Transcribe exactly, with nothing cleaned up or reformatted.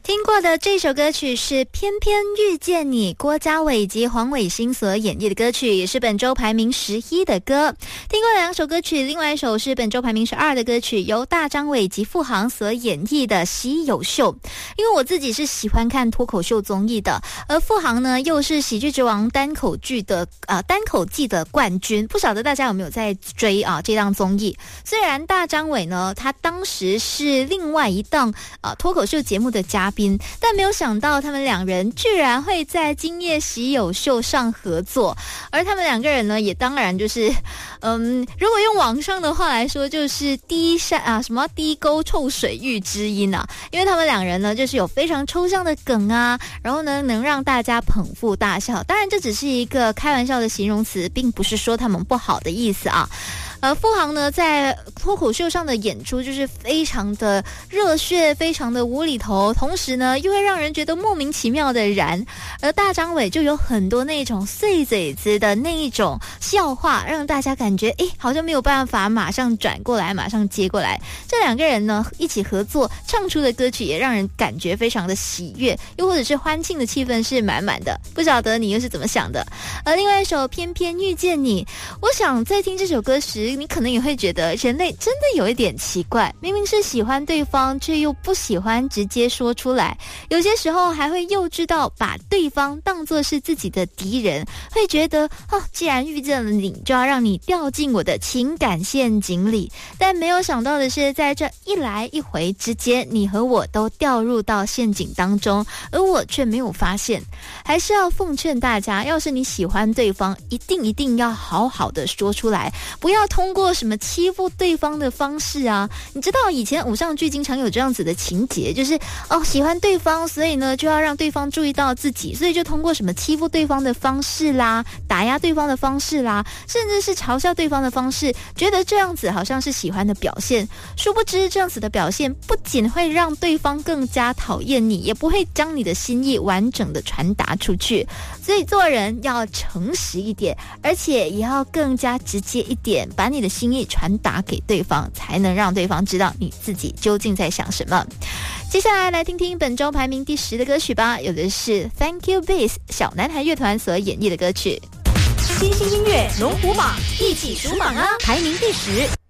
听过的这首歌曲是《偏偏遇见你》，郭家伟及黄伟星所演绎的歌曲，也是本周排名十一的歌。听过两首歌曲，另外一首是本周排名十二的歌曲，由大张伟及傅航所演绎的《喜友秀》。因为我自己是喜欢看脱口秀综艺的，而傅航呢又是喜剧之王单口剧的呃单口季的冠军，不晓得大家有没有在追啊这档综艺？虽然大张伟呢，他当时是另外一档啊脱口秀节目的嘉宾。但没有想到他们两人居然会在今夜喜友秀上合作，而他们两个人呢也当然就是嗯，如果用网上的话来说，就是低山啊什么低沟臭水遇知音啊，因为他们两人呢就是有非常抽象的梗啊，然后呢能让大家捧腹大笑，当然这只是一个开玩笑的形容词，并不是说他们不好的意思啊。呃，傅航呢在脱口秀上的演出就是非常的热血，非常的无厘头，同时呢又会让人觉得莫名其妙的燃。而大张伟就有很多那种碎嘴子的那一种笑话，让大家感觉诶好像没有办法马上转过来，马上接过来。这两个人呢一起合作唱出的歌曲也让人感觉非常的喜悦，又或者是欢庆的气氛是满满的。不晓得你又是怎么想的？而另外一首《偏偏遇见你》，我想在听这首歌时，你可能也会觉得人类真的有一点奇怪，明明是喜欢对方，却又不喜欢直接说出来，有些时候还会幼稚到把对方当作是自己的敌人，会觉得哦，既然遇见了你，就要让你掉进我的情感陷阱里。但没有想到的是，在这一来一回之间，你和我都掉入到陷阱当中，而我却没有发现。还是要奉劝大家，要是你喜欢对方，一定一定要好好的说出来，不要通过什么欺负对方的方式啊。你知道以前偶像剧经常有这样子的情节，就是哦喜欢对方，所以呢就要让对方注意到自己，所以就通过什么欺负对方的方式啦，打压对方的方式啦，甚至是嘲笑对方的方式，觉得这样子好像是喜欢的表现。殊不知这样子的表现不仅会让对方更加讨厌你，也不会将你的心意完整的传达出去。所以做人要诚实一点，而且也要更加直接一点，把你的心意传达给对方，才能让对方知道你自己究竟在想什么。接下来来听听本周排名第十的歌曲吧，有的是 Thank You Bass 小男孩乐团所演绎的歌曲。 新兴音乐龙虎榜，一起数榜啊！排名第十。